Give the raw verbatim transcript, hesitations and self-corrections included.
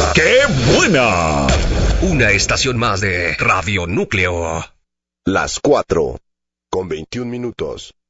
¡Qué buena! Una estación más de Radio Núcleo. Las cuatro, con veintiún minutos.